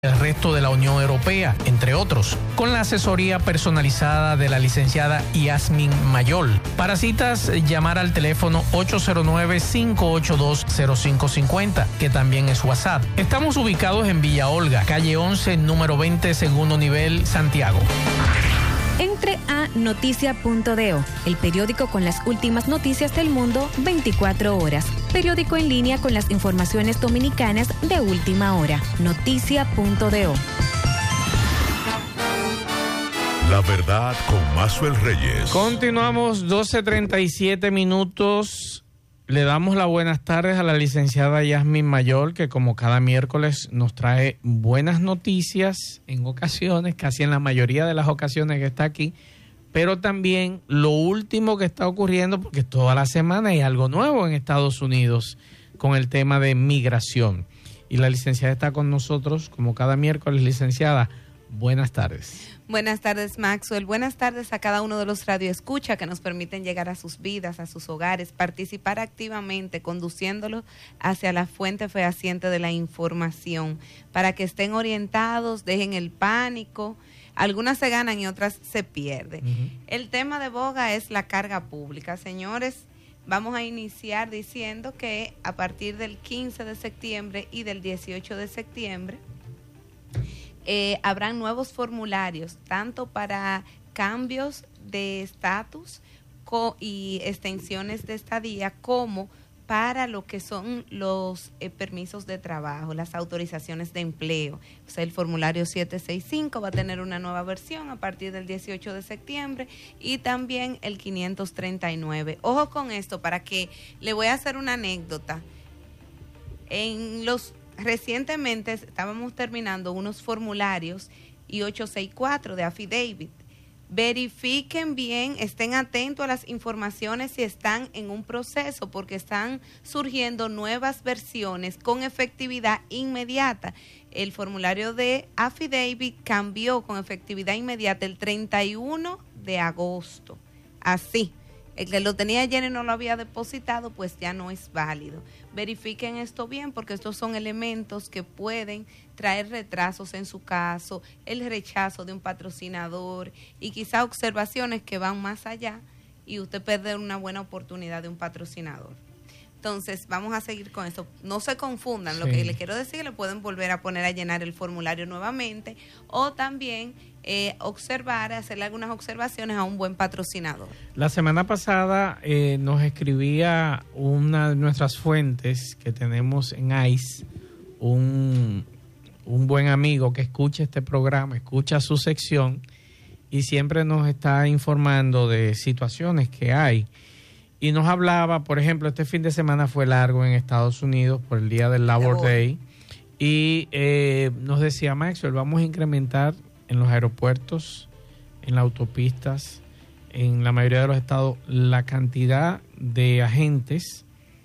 el resto de la Unión Europea, entre otros, con la asesoría personalizada de la licenciada Yasmin Mayol. Para citas, llamar al teléfono 809-582-0550, que también es WhatsApp. Estamos ubicados en Villa Olga, calle 11, número 20, segundo nivel, Santiago. Entre a noticia.do, el periódico con las últimas noticias del mundo 24 horas. Periódico en línea con las informaciones dominicanas de última hora. Noticia.do. La verdad con Maxwell Reyes. Continuamos, 12:37 minutos. Le damos las buenas tardes a la licenciada Yasmin Mayol, que como cada miércoles nos trae buenas noticias en ocasiones, casi en la mayoría de las ocasiones que está aquí, pero también lo último que está ocurriendo, porque toda la semana hay algo nuevo en Estados Unidos con el tema de migración. Y la licenciada está con nosotros como cada miércoles. Licenciada, buenas tardes. Buenas tardes, Maxwell. Buenas tardes a cada uno de los radioescuchas que nos permiten llegar a sus vidas, a sus hogares, participar activamente, conduciéndolos hacia la fuente fehaciente de la información, para que estén orientados, dejen el pánico. Algunas se ganan y otras se pierden. El tema de boga es la carga pública. Señores, vamos a iniciar diciendo que a partir del 15 de septiembre y del 18 de septiembre, habrán nuevos formularios, tanto para cambios de estatus y extensiones de estadía, como para lo que son los permisos de trabajo, las autorizaciones de empleo. O sea, el formulario 765 va a tener una nueva versión a partir del 18 de septiembre y también el 539. Ojo con esto, para que le voy a hacer una anécdota. Recientemente estábamos terminando unos formularios I-864 de affidavit. Verifiquen bien, estén atentos a las informaciones si están en un proceso, porque están surgiendo nuevas versiones con efectividad inmediata. El formulario de affidavit cambió con efectividad inmediata el 31 de agosto. Así. El que lo tenía lleno y no lo había depositado, pues ya no es válido. Verifiquen esto bien, porque estos son elementos que pueden traer retrasos en su caso, el rechazo de un patrocinador y quizá observaciones que van más allá y usted perder una buena oportunidad de un patrocinador. Entonces, vamos a seguir con esto. No se confundan, lo que les quiero decir, le pueden volver a poner a llenar el formulario nuevamente o también observar, hacerle algunas observaciones a un buen patrocinador. La semana pasada nos escribía una de nuestras fuentes que tenemos en ICE, un buen amigo que escucha este programa, escucha su sección y siempre nos está informando de situaciones que hay. Y nos hablaba, por ejemplo, este fin de semana fue largo en Estados Unidos por el día del Labor Day. Y nos decía Maxwell, vamos a incrementar en los aeropuertos, en las autopistas, en la mayoría de los estados, la cantidad de agentes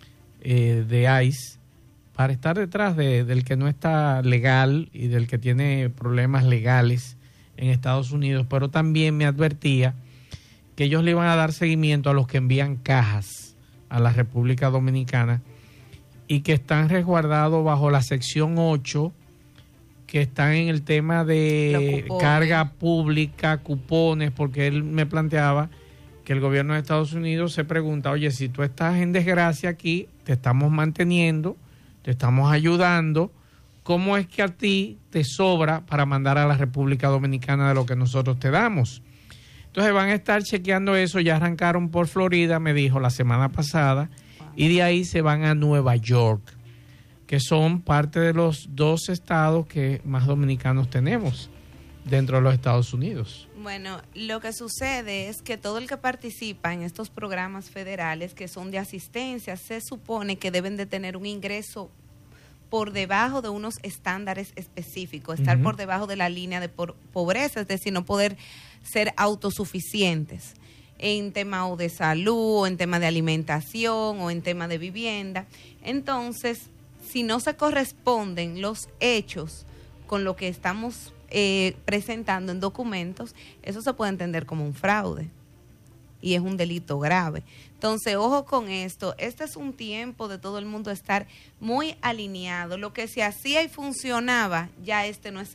de ICE para estar detrás del que no está legal y del que tiene problemas legales en Estados Unidos. Pero también me advertía que ellos le iban a dar seguimiento a los que envían cajas a la República Dominicana y que están resguardados bajo la sección 8, que están en el tema de carga pública, cupones, porque él me planteaba que el gobierno de Estados Unidos se pregunta, oye, si tú estás en desgracia aquí, te estamos manteniendo, te estamos ayudando, ¿cómo es que a ti te sobra para mandar a la República Dominicana de lo que nosotros te damos? Entonces van a estar chequeando eso. Ya arrancaron por Florida, me dijo la semana pasada, y de ahí se van a Nueva York, que son parte de los 2 estados que más dominicanos tenemos dentro de los Estados Unidos. Bueno, lo que sucede es que todo el que participa en estos programas federales que son de asistencia, se supone que deben de tener un ingreso por debajo de unos estándares específicos, estar por debajo de la línea de pobreza, es decir, no poder ser autosuficientes en tema o de salud, o en tema de alimentación, o en tema de vivienda. Entonces, si no se corresponden los hechos con lo que estamos presentando en documentos, eso se puede entender como un fraude. y es un delito grave. Entonces, ojo con esto, este es un tiempo de todo el mundo estar muy alineado. Lo que se hacía y funcionaba, ya este no es